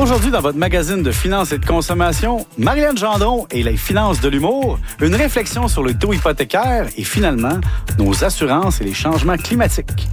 Aujourd'hui, dans votre magazine de finances et de consommation, Marilyn Gendron et les finances de l'humour, une réflexion sur le taux hypothécaire et finalement, nos assurances et les changements climatiques.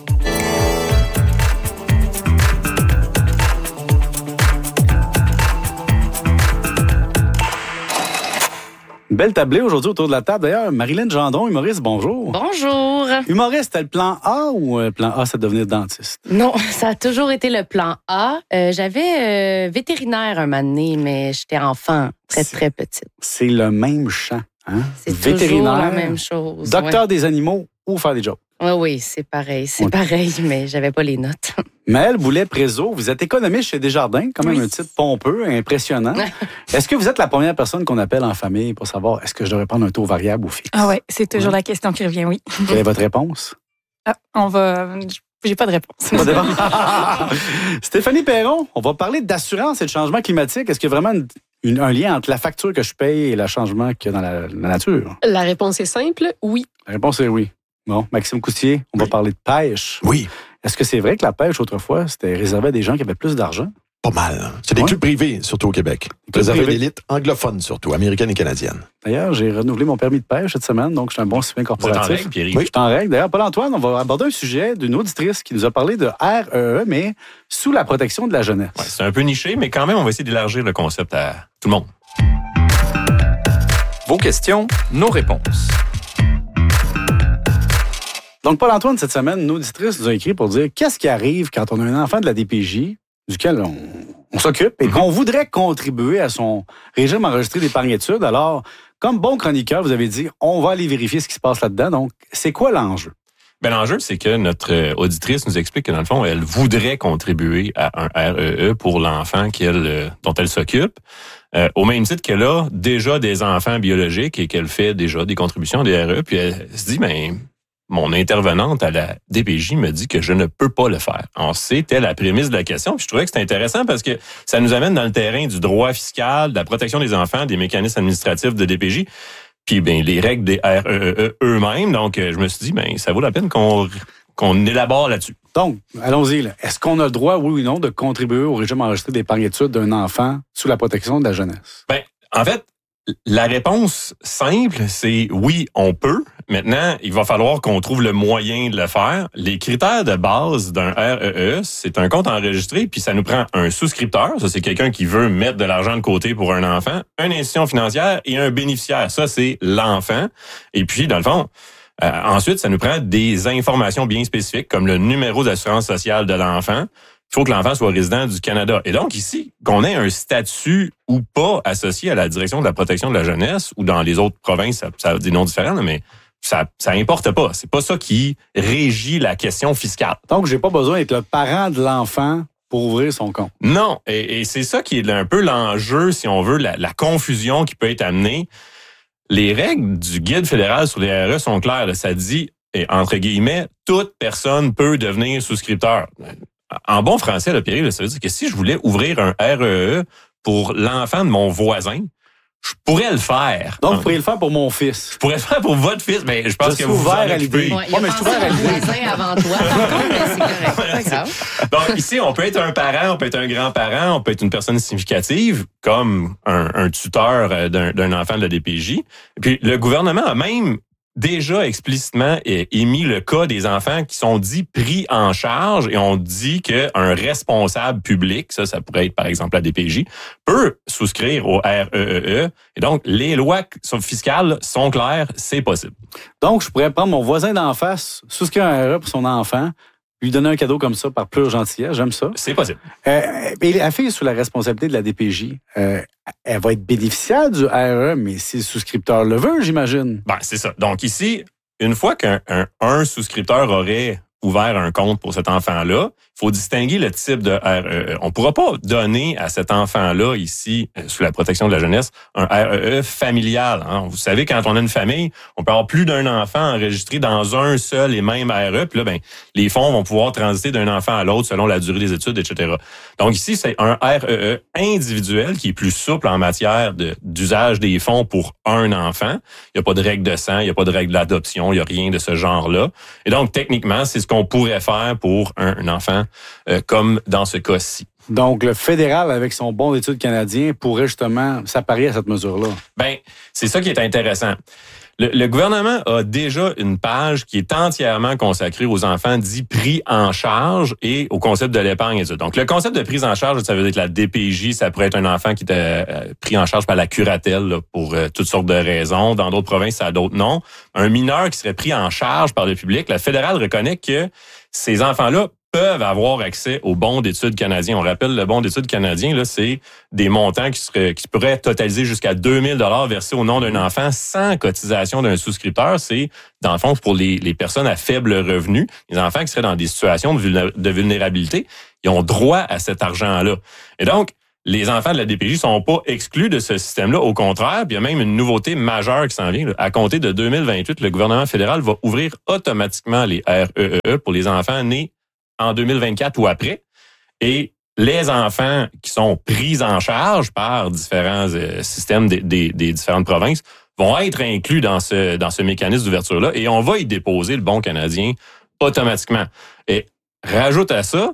Belle tablée aujourd'hui autour de la table. D'ailleurs, Marilyn Gendron, humoriste, bonjour. Bonjour. Humoriste, c'était le plan A ou le plan A, c'est de devenir dentiste? Non, ça a toujours été le plan A. J'avais vétérinaire un moment donné, mais j'étais enfant, très petite. C'est le même champ. Hein? C'est toujours la même chose. Docteur des animaux ou faire des jokes? Oui, c'est pareil. C'est pareil, mais j'avais pas les notes. Maëlle Boulet-Prézo, vous êtes économiste chez Desjardins, quand même un titre pompeux, impressionnant. Est-ce que vous êtes la première personne qu'on appelle en famille pour savoir est-ce que je devrais prendre un taux variable ou fixe? Ah oui, c'est toujours la question qui revient, oui. Quelle est votre réponse? J'ai pas de réponse. Pas de réponse. Stéphanie Perron, on va parler d'assurance et de changement climatique. Est-ce qu'il y a vraiment un lien entre la facture que je paye et le changement qu'il y a dans la nature? La réponse est simple, oui. La réponse est oui. Bon, Maxime Coustier, on va parler de pêche. Oui. Est-ce que c'est vrai que la pêche, autrefois, c'était réservé à des gens qui avaient plus d'argent? Pas mal. C'est des clubs privés, surtout au Québec. Réservé à l'élite anglophone, surtout, américaine et canadienne. D'ailleurs, j'ai renouvelé mon permis de pêche cette semaine, donc je suis un bon citoyen corporatif. Vous êtes en règle, Pierre? Oui, je suis en règle. D'ailleurs, Paul-Antoine, on va aborder un sujet d'une auditrice qui nous a parlé de REE, mais sous la protection de la jeunesse. Ouais, c'est un peu niché, mais quand même, on va essayer d'élargir le concept à tout le monde. Vos questions, nos réponses. Donc, Paul-Antoine, cette semaine, une auditrice nous a écrit pour dire qu'est-ce qui arrive quand on a un enfant de la DPJ duquel on s'occupe et qu'on voudrait contribuer à son régime enregistré d'épargne-études. Alors, comme bon chroniqueur, vous avez dit, on va aller vérifier ce qui se passe là-dedans. Donc, c'est quoi l'enjeu? Ben, l'enjeu, c'est que notre auditrice nous explique que, dans le fond, elle voudrait contribuer à un REE pour l'enfant dont elle s'occupe, au même titre qu'elle a déjà des enfants biologiques et qu'elle fait déjà des contributions à des REE. Puis elle se dit, mon intervenante à la DPJ me dit que je ne peux pas le faire. Alors, c'était la prémisse de la question. Puis je trouvais que c'était intéressant parce que ça nous amène dans le terrain du droit fiscal, de la protection des enfants, des mécanismes administratifs de DPJ, puis les règles des REE eux-mêmes. Donc, je me suis dit, ça vaut la peine qu'on élabore là-dessus. Donc, allons-y. Là. Est-ce qu'on a le droit, oui ou non, de contribuer au régime enregistré d'épargne-études d'un enfant sous la protection de la jeunesse? En fait, la réponse simple, c'est oui, on peut. Maintenant, il va falloir qu'on trouve le moyen de le faire. Les critères de base d'un REE, c'est un compte enregistré, puis ça nous prend un souscripteur. Ça, c'est quelqu'un qui veut mettre de l'argent de côté pour un enfant, une institution financière et un bénéficiaire. Ça, c'est l'enfant. Et puis, dans le fond, ensuite, ça nous prend des informations bien spécifiques, comme le numéro d'assurance sociale de l'enfant. Il faut que l'enfant soit résident du Canada. Et donc, ici, qu'on ait un statut ou pas associé à la direction de la protection de la jeunesse, ou dans les autres provinces, ça a des noms différents, là, mais ça importe pas. C'est pas ça qui régit la question fiscale. Donc, j'ai pas besoin d'être le parent de l'enfant pour ouvrir son compte. Non. Et c'est ça qui est un peu l'enjeu, si on veut, la confusion qui peut être amenée. Les règles du Guide fédéral sur les REE sont claires. Là. Ça dit, et entre guillemets, toute personne peut devenir souscripteur. En bon français, là, Pierre, ça veut dire que si je voulais ouvrir un REE pour l'enfant de mon voisin, je pourrais le faire. Donc, vous pourriez le faire pour mon fils. Je pourrais le faire pour votre fils, mais je pense que vous ouvert à l'idée. Ouais, il a pensé à mon voisin avant toi. Mais c'est correct. C'est pas grave. Donc, ici, on peut être un parent, on peut être un grand-parent, on peut être une personne significative, comme un tuteur d'un enfant de la DPJ. Et puis, le gouvernement a même déjà explicitement émis le cas des enfants qui sont dits pris en charge et on dit qu'un responsable public, ça pourrait être par exemple la DPJ, peut souscrire au REE. Et donc, les lois fiscales sont claires, c'est possible. Donc, je pourrais prendre mon voisin d'en face, souscrire un REE pour son enfant, lui donner un cadeau comme ça par pure gentillesse, j'aime ça. C'est possible. Et la fille sous la responsabilité de la DPJ, elle va être bénéficiaire du REE, mais si le souscripteur le veut, j'imagine. C'est ça. Donc ici, une fois qu'un souscripteur aurait ouvert un compte pour cet enfant-là, il faut distinguer le type de REE. On ne pourra pas donner à cet enfant-là, ici, sous la protection de la jeunesse, un REE familial. Hein. Vous savez, quand on a une famille, on peut avoir plus d'un enfant enregistré dans un seul et même REE. Puis là, les fonds vont pouvoir transiter d'un enfant à l'autre selon la durée des études, etc. Donc ici, c'est un REE individuel qui est plus souple en matière d'usage des fonds pour un enfant. Il n'y a pas de règle de sang, il n'y a pas de règle d'adoption, il n'y a rien de ce genre-là. Et donc, techniquement, c'est ce qu'on pourrait faire pour un enfant comme dans ce cas-ci. Donc, le fédéral, avec son bon d'études canadien, pourrait justement s'apparier à cette mesure-là. Ben, c'est ça qui est intéressant. Le gouvernement a déjà une page qui est entièrement consacrée aux enfants dits pris en charge et au concept de l'épargne et tout. Donc, le concept de prise en charge, ça veut dire que la DPJ, ça pourrait être un enfant qui était pris en charge par la curatelle là, pour toutes sortes de raisons. Dans d'autres provinces, ça a d'autres noms. Un mineur qui serait pris en charge par le public, la fédérale reconnaît que ces enfants-là peuvent avoir accès au bon d'études canadien. On rappelle, le bon d'études canadien, là, c'est des montants qui pourraient totaliser jusqu'à 2000 $ versés au nom d'un enfant sans cotisation d'un souscripteur. C'est, dans le fond, pour les personnes à faible revenu, les enfants qui seraient dans des situations de vulnérabilité, ils ont droit à cet argent-là. Et donc, les enfants de la DPJ sont pas exclus de ce système-là. Au contraire, puis il y a même une nouveauté majeure qui s'en vient. Là. À compter de 2028, le gouvernement fédéral va ouvrir automatiquement les REEE pour les enfants nés en 2024 ou après. Et les enfants qui sont pris en charge par différents systèmes des différentes provinces vont être inclus dans ce mécanisme d'ouverture-là et on va y déposer le bon canadien automatiquement. Et rajoute à ça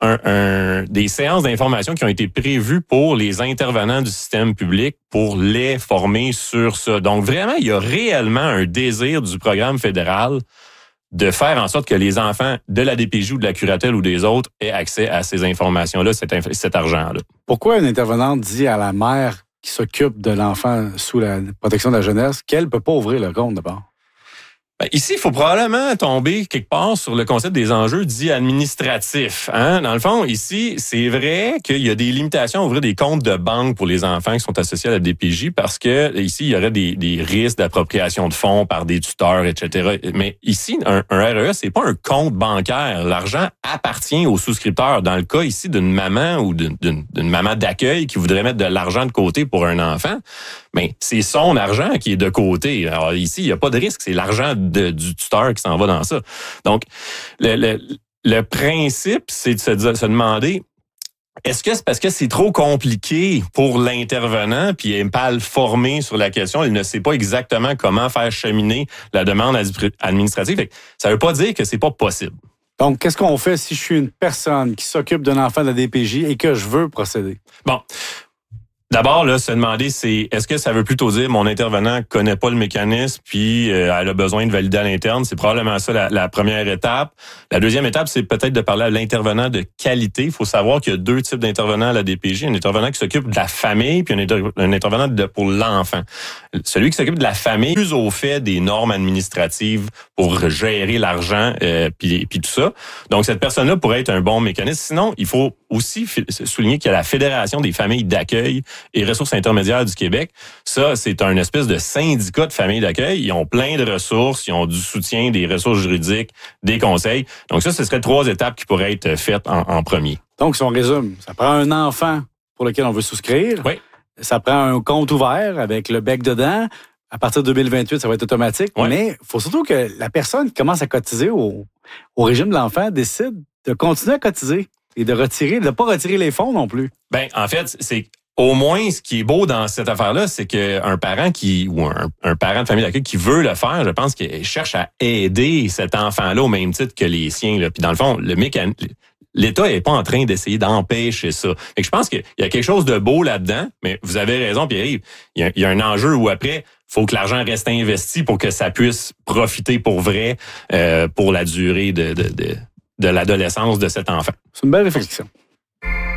des séances d'information qui ont été prévues pour les intervenants du système public pour les former sur ça. Donc vraiment, il y a réellement un désir du programme fédéral de faire en sorte que les enfants de la DPJ ou de la curatelle ou des autres aient accès à ces informations-là, cet argent-là. Pourquoi une intervenante dit à la mère qui s'occupe de l'enfant sous la protection de la jeunesse qu'elle ne peut pas ouvrir le compte d'abord? Ben, ici, il faut probablement tomber quelque part sur le concept des enjeux dits administratifs. Hein? Dans le fond, ici, c'est vrai qu'il y a des limitations à ouvrir des comptes de banque pour les enfants qui sont associés à la DPJ parce que ici, il y aurait des risques d'appropriation de fonds par des tuteurs, etc. Mais ici, un REE, c'est pas un compte bancaire. L'argent appartient aux souscripteurs. Dans le cas ici d'une maman ou d'une maman d'accueil qui voudrait mettre de l'argent de côté pour un enfant, mais c'est son argent qui est de côté. Alors ici, il n'y a pas de risque, c'est l'argent du tuteur qui s'en va dans ça. Donc, le principe, c'est de se demander, est-ce que c'est parce que c'est trop compliqué pour l'intervenant, puis il est mal formé sur la question, il ne sait pas exactement comment faire cheminer la demande administrative. Ça ne veut pas dire que c'est pas possible. Donc, qu'est-ce qu'on fait si je suis une personne qui s'occupe d'un enfant de la DPJ et que je veux procéder? Bon. D'abord, là, se demander, c'est est-ce que ça veut plutôt dire mon intervenant connaît pas le mécanisme puis elle a besoin de valider à l'interne? C'est probablement ça la première étape. La deuxième étape, c'est peut-être de parler à l'intervenant de qualité. Il faut savoir qu'il y a deux types d'intervenants à la DPJ. Un intervenant qui s'occupe de la famille puis un intervenant pour l'enfant. Celui qui s'occupe de la famille, plus au fait des normes administratives pour gérer l'argent puis tout ça. Donc, cette personne-là pourrait être un bon mécanisme. Sinon, il faut aussi souligner qu'il y a la Fédération des familles d'accueil et ressources intermédiaires du Québec. Ça, c'est un espèce de syndicat de familles d'accueil. Ils ont plein de ressources, ils ont du soutien, des ressources juridiques, des conseils. Donc ça, ce serait 3 étapes qui pourraient être faites en premier. Donc, si on résume, ça prend un enfant pour lequel on veut souscrire. Oui. Ça prend un compte ouvert avec le bec dedans. À partir de 2028, ça va être automatique. Oui. Mais il faut surtout que la personne qui commence à cotiser au régime de l'enfant décide de continuer à cotiser et de ne pas retirer les fonds non plus. Ben, en fait, c'est au moins, ce qui est beau dans cette affaire-là, c'est qu'un parent un parent de famille d'accueil qui veut le faire, je pense qu'il cherche à aider cet enfant-là au même titre que les siens. Là. Puis dans le fond, l'État n'est pas en train d'essayer d'empêcher ça. Fait que je pense qu'il y a quelque chose de beau là-dedans, mais vous avez raison, Pierre-Yves. Il y a un enjeu où après, il faut que l'argent reste investi pour que ça puisse profiter pour vrai pour la durée de l'adolescence de cet enfant. C'est une belle réflexion.